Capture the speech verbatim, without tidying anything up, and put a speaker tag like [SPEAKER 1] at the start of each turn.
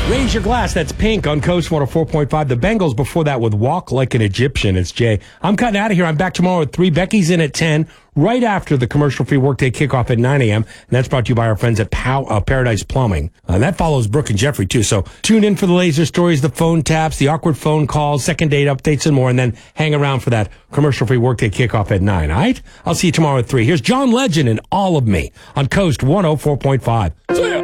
[SPEAKER 1] Raise your glass. That's Pink on Coast one oh four point five. The Bengals before that with Walk Like an Egyptian. It's Jay. I'm cutting out of here. I'm back tomorrow at three. Becky's in at ten, right after the commercial-free workday kickoff at nine a.m. And that's brought to you by our friends at Pow- uh, Paradise Plumbing. Uh, and that follows Brooke and Jeffrey, too. So tune in for the laser stories, the phone taps, the awkward phone calls, second date updates, and more. And then hang around for that commercial-free workday kickoff at nine. All right? I'll see you tomorrow at three. Here's John Legend and All of Me on Coast one oh four point five. See ya!